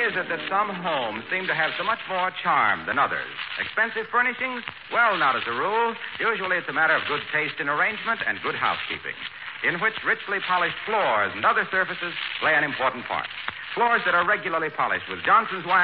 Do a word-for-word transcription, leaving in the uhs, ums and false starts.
is it that some homes seem to have so much more charm than others? Expensive furnishings? Well, not as a rule. Usually it's a matter of good taste in arrangement and good housekeeping, in which richly polished floors and other surfaces play an important part. Floors that are regularly polished with Johnson's wax